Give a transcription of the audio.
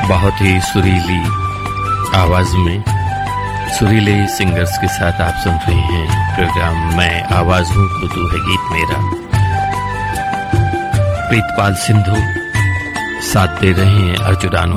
बहुत ही सुरीली आवाज में सुरीले सिंगर्स के साथ आप सुन रहे हैं प्रोग्राम मैं आवाज हूं तो तू है गीत मेरा। प्रीतपाल सिंधु साथ दे रहे हैं अर्जुन